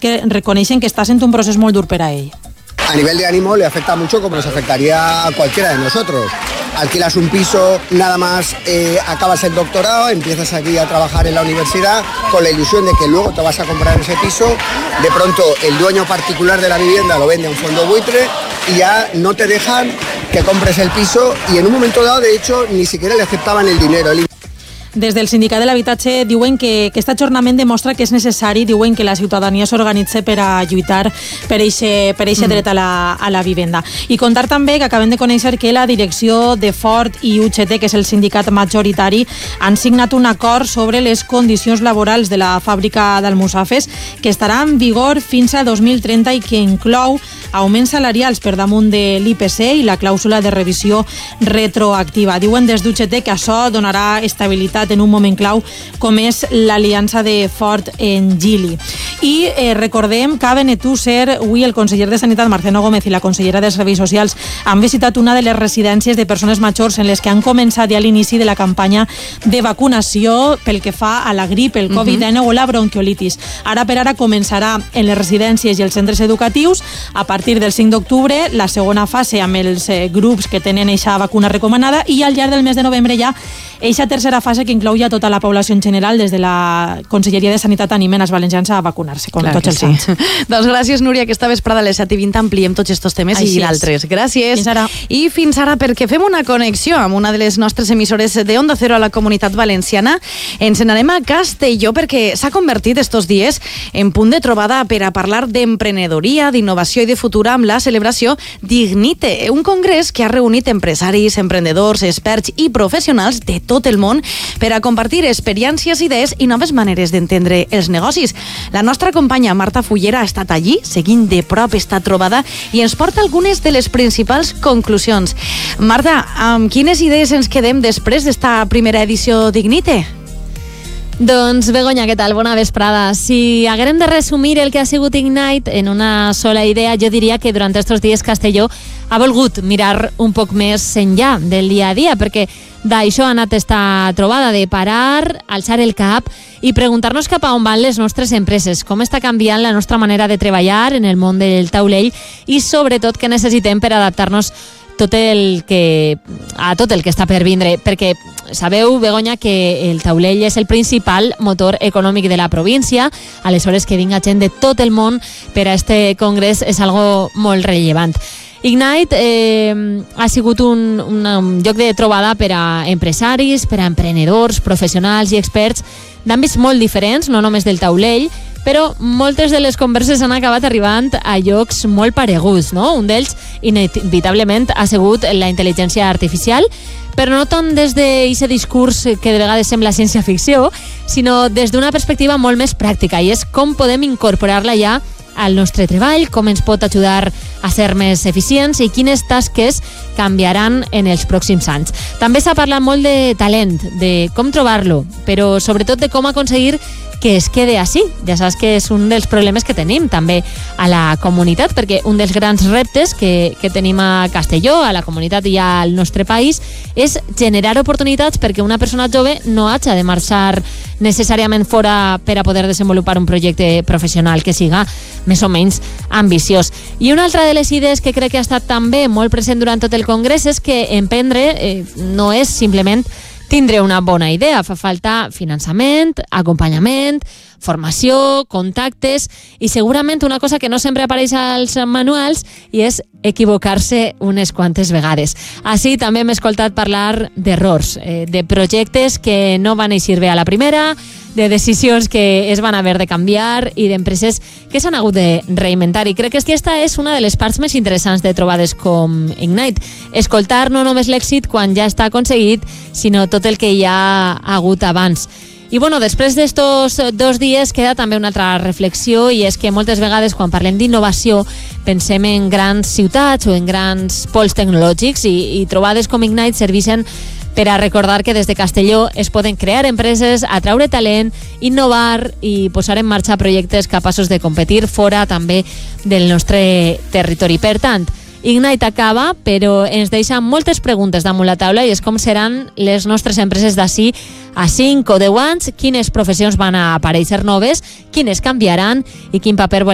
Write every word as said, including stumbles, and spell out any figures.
que reconeixen que està sent un procés molt dur per a ell. A nivel de ánimo le afecta mucho como nos afectaría a cualquiera de nosotros. Alquilas un piso, nada más eh, acabas el doctorado, empiezas aquí a trabajar en la universidad con la ilusión de que luego te vas a comprar ese piso. De pronto el dueño particular de la vivienda lo vende a un fondo buitre y ya no te dejan que compres el piso y en un momento dado, de hecho, ni siquiera le aceptaban el dinero. El Des del Sindicat de l'Habitatge diuen que aquest ajornament demostra que és necessari, diuen que la ciutadania s'organitza per a lluitar per eixe, per eixe mm. dret a la, a la vivenda. I contar també que acabem de conèixer que la direcció de Ford i U G T, que és el sindicat majoritari, han signat un acord sobre les condicions laborals de la fàbrica d'Almussafes que estarà en vigor fins a dos mil trenta i que inclou augments salarials per damunt de l'I P C i la clàusula de revisió retroactiva. Diuen des d'U G T que això donarà estabilitat en un moment clau com és l'aliança de Ford en Gili. I eh, recordem que a Benetússer, avui el conseller de Sanitat Marceno Gómez i la consellera de Serveis Socials han visitat una de les residències de persones majors en les que han començat ja l'inici de la campanya de vacunació pel que fa a la grip, el covid dinou o la bronquiolitis. Ara per ara començarà en les residències i els centres educatius a partir del cinc d'octubre la segona fase amb els eh, grups que tenen eixa vacuna recomanada i al llarg del mes de novembre ja eixa tercera fase que inclou ja tota la població en general. Des de la Conselleria de Sanitat animen els valencians a vacunar-se, com tots els anys. Sí. Doncs gràcies, Núria. Aquesta vesprada a les set i vint ampliem tots aquests temes Així i d'altres. Gràcies. Fins ara. I fins ara, perquè fem una connexió amb una de les nostres emissores de Onda Cero a la Comunitat Valenciana. Ens n'anem a Castelló perquè s'ha convertit estos dies en punt de trobada per a parlar d'emprenedoria, d'innovació i de futur amb la celebració d'Ignite, un congrés que ha reunit empresaris, emprendedors, experts i professionals de tot el món per a compartir experiències, idees i noves maneres d'entendre els negocis. La nostra companya Marta Fullera ha estat allí, seguint de prop esta trobada i ens porta algunes de les principals conclusions. Marta, amb quines idees ens quedem després d'esta primera edició d'Ignite? Doncs, Begoña, què tal? Bona vesprada. Si haguérem de resumir el que ha sigut Ignite en una sola idea, jo diria que durant estos dies Castelló ha volgut mirar un poc més enllà del dia a dia, perquè d'això ha anat esta trobada, de parar, alçar el cap i preguntar-nos cap a on van les nostres empreses, com està canviant la nostra manera de treballar en el món del taulell i, sobretot, què necessitem per adaptar-nos tot el que, a tot el que està per vindre, perquè sabeu, Begoña, que el taulell és el principal motor econòmic de la província, aleshores que vinga gent de tot el món per a este congrés és algo molt rellevant. Ignite eh, ha sigut un, un, un lloc de trobada per a empresaris, per a emprenedors, professionals i experts d'àmbits molt diferents, no només del taulell, però moltes de les converses han acabat arribant a llocs molt pareguts, no? Un d'ells, inevitablement, ha sigut la intel·ligència artificial, però no tant des d'aquest discurs que de vegades sembla ciència-ficció, sinó des d'una perspectiva molt més pràctica, i és com podem incorporar-la ja al nostre treball, com ens pot ajudar a ser més eficients i quines tasques canviaran en els pròxims anys. També s'ha parlat molt de talent, de com trobar-lo, però sobretot de com aconseguir que es quede així. Ja saps que és un dels problemes que tenim també a la comunitat, perquè un dels grans reptes que, que tenim a Castelló, a la comunitat i al nostre país, és generar oportunitats perquè una persona jove no hagi de marxar necessàriament fora per a poder desenvolupar un projecte professional que siga més o menys ambiciós. I una altra de les idees que crec que ha estat també molt present durant tot el congrés és que emprendre eh, no és simplement tindre una bona idea, fa falta finançament, acompanyament, formació, contactes i segurament una cosa que no sempre apareix als manuals i és equivocar-se unes quantes vegades. Així també hem escoltat parlar d'errors, eh, de projectes que no van eixir bé a la primera, de decisions que es van haver de canviar i d'empreses que s'han hagut de reinventar. I crec que aquesta és una de les parts més interessants de trobades com Ignite. Escoltar no només l'èxit quan ja està aconseguit, sinó tot el que hi ha hagut abans. I bueno, després d'estos dos dies queda també una altra reflexió, i és que moltes vegades quan parlem d'innovació pensem en grans ciutats o en grans pols tecnològics, i, i trobades com Ignite servixen per a recordar que des de Castelló es poden crear empreses, atraure talent, innovar i posar en marxa projectes capaços de competir fora també del nostre territori. Per tant, Ignite acaba, però ens deixa moltes preguntes damunt la taula, i és com seran les nostres empreses d'ací a cinc o deu anys, quines professions van a aparèixer noves, quines canviaran i quin paper